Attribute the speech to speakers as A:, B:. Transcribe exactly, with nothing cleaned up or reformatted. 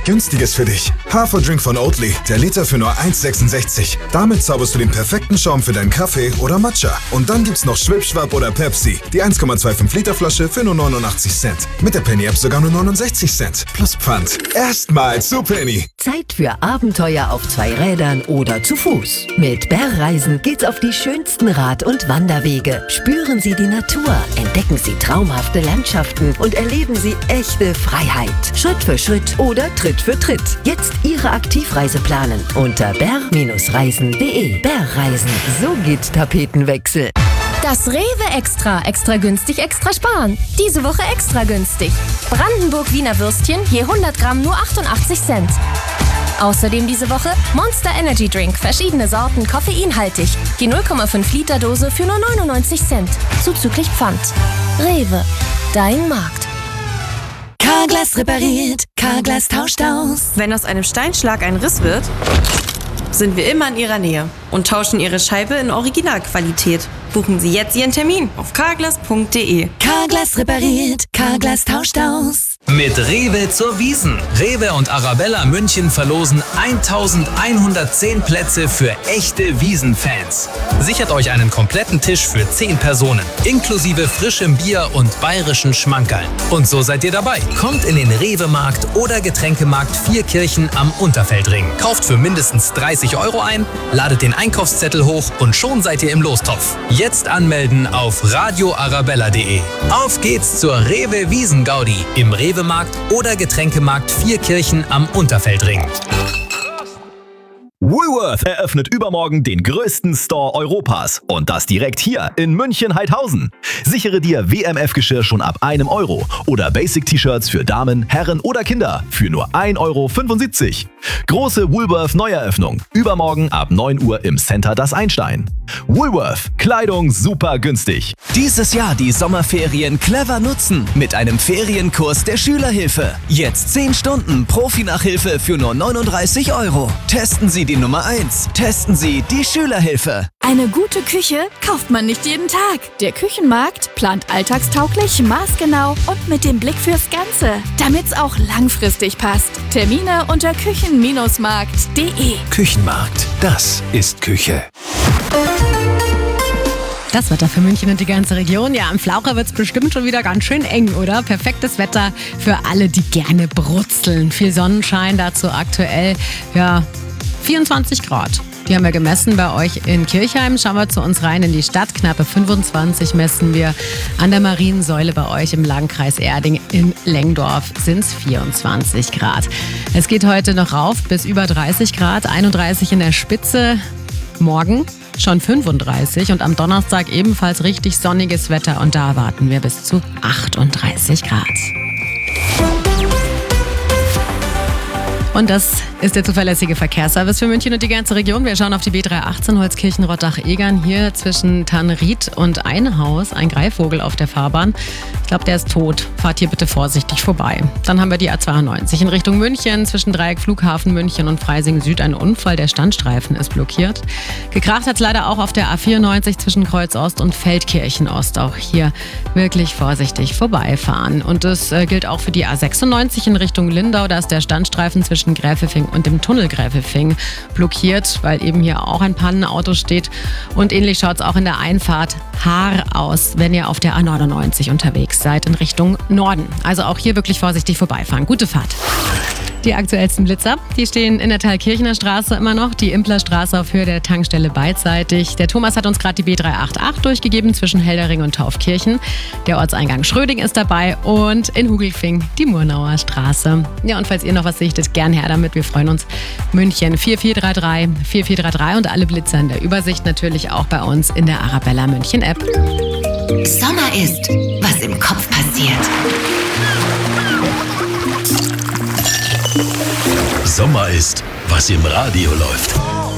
A: Günstiges für dich. Haferdrink von Oatly, der Liter für nur eins Komma sechsundsechzig. Damit zauberst du den perfekten Schaum für deinen Kaffee oder Matcha. Und dann gibt's noch Schwipschwapp oder Pepsi, die eins Komma fünfundzwanzig Liter Flasche für nur neunundachtzig Cent. Mit der Penny-App sogar nur neunundsechzig Cent. Plus Pfand. Erstmal zu Penny.
B: Zeit für Abenteuer auf zwei Rädern oder zu Fuß. Mit Bärreisen geht's auf die schönsten Rad- und Wanderwege. Spüren Sie die Natur, entdecken Sie traumhafte Landschaften und erleben Sie echte Freiheit. Schritt für Schritt oder Tritt für Tritt. Jetzt Ihre Aktivreise planen unter bär Reisen punkt de. Bärreisen, so geht Tapetenwechsel.
C: Das Rewe Extra. Extra günstig, extra sparen. Diese Woche extra günstig. Brandenburg Wiener Würstchen je hundert Gramm nur achtundachtzig Cent. Außerdem diese Woche Monster Energy Drink. Verschiedene Sorten, koffeinhaltig. Die null Komma fünf Liter Dose für nur neunundneunzig Cent. Zuzüglich Pfand. Rewe. Dein Markt.
D: Carglass repariert. Carglass tauscht aus.
E: Wenn aus einem Steinschlag ein Riss wird, sind wir immer in Ihrer Nähe und tauschen Ihre Scheibe in Originalqualität. Buchen Sie jetzt Ihren Termin auf carglass punkt de.
D: Carglass repariert. Carglass tauscht aus.
F: Mit Rewe zur Wiesn. Rewe und Arabella München verlosen eintausendeinhundertzehn Plätze für echte Wiesn-Fans. Sichert euch einen kompletten Tisch für zehn Personen, inklusive frischem Bier und bayerischen Schmankerln. Und so seid ihr dabei. Kommt in den Rewe-Markt oder Getränkemarkt Vierkirchen am Unterfeldring. Kauft für mindestens dreißig Euro ein, ladet den Einkaufszettel hoch und schon seid ihr im Lostopf. Jetzt anmelden auf radio arabella punkt de. Auf geht's zur Rewe Wiesn-Gaudi im Rewe-Markt oder Getränkemarkt Vierkirchen am Unterfeldring.
G: Woolworth eröffnet übermorgen den größten Store Europas. Und das direkt hier in München-Heidhausen. Sichere dir W M F-Geschirr schon ab einem Euro oder Basic-T-Shirts für Damen, Herren oder Kinder für nur ein Euro fünfundsiebzig. Große Woolworth-Neueröffnung. Übermorgen ab neun Uhr im Center Das Einstein. Woolworth. Kleidung super günstig.
H: Dieses Jahr die Sommerferien clever nutzen mit einem Ferienkurs der Schülerhilfe. Jetzt zehn Stunden Profi-Nachhilfe für nur neununddreißig Euro. Testen Sie die Nummer eins. Testen Sie die Schülerhilfe.
I: Eine gute Küche kauft man nicht jeden Tag. Der Küchenmarkt plant alltagstauglich, maßgenau und mit dem Blick fürs Ganze, damit's auch langfristig passt. Termine unter küchen Markt punkt de.
J: Küchenmarkt, das ist Küche.
K: Das Wetter für München und die ganze Region. Ja, am Flaucher wird es bestimmt schon wieder ganz schön eng, oder? Perfektes Wetter für alle, die gerne brutzeln. Viel Sonnenschein, dazu aktuell, ja, vierundzwanzig Grad. Die haben wir gemessen bei euch in Kirchheim. Schauen wir zu uns rein in die Stadt. Knappe fünfundzwanzig messen wir an der Mariensäule bei euch im Landkreis Erding. In Lengdorf sind es vierundzwanzig Grad. Es geht heute noch rauf bis über dreißig Grad, einunddreißig in der Spitze. Morgen schon fünfunddreißig und am Donnerstag ebenfalls richtig sonniges Wetter und da erwarten wir bis zu achtunddreißig Grad. Und das ist der zuverlässige Verkehrsservice für München und die ganze Region. Wir schauen auf die B dreihundertachtzehn Holzkirchen-Rottach-Egern. Hier zwischen Tannried und Einhaus ein Greifvogel auf der Fahrbahn. Ich glaube, der ist tot. Fahrt hier bitte vorsichtig vorbei. Dann haben wir die A zweiundneunzig in Richtung München. Zwischen Dreieck Flughafen München und Freising Süd ein Unfall. Der Standstreifen ist blockiert. Gekracht hat es leider auch auf der A vierundneunzig zwischen Kreuz Ost und Feldkirchen Ost. Auch hier wirklich vorsichtig vorbeifahren. Und das äh, gilt auch für die A sechsundneunzig in Richtung Lindau. Da ist der Standstreifen zwischen Gräfelfing und dem Tunnel Gräfelfing blockiert, weil eben hier auch ein Pannenauto steht. Und ähnlich schaut es auch in der Einfahrt Haar aus, wenn ihr auf der A neunundneunzig unterwegs seid in Richtung Norden. Also auch hier wirklich vorsichtig vorbeifahren. Gute Fahrt. Die aktuellsten Blitzer, die stehen in der Thalkirchner Straße immer noch, die Implerstraße auf Höhe der Tankstelle beidseitig. Der Thomas hat uns gerade die B dreihundertachtundachtzig durchgegeben zwischen Heldering und Taufkirchen. Der Ortseingang Schröding ist dabei und in Hugelfing die Murnauer Straße. Ja, und falls ihr noch was sichtet, gern her damit. Wir freuen uns. München vier vier drei drei, vier vier drei drei und alle Blitzer in der Übersicht natürlich auch bei uns in der Arabella München App.
D: Sommer ist, was im Kopf passiert.
J: Sommer ist, was im Radio läuft.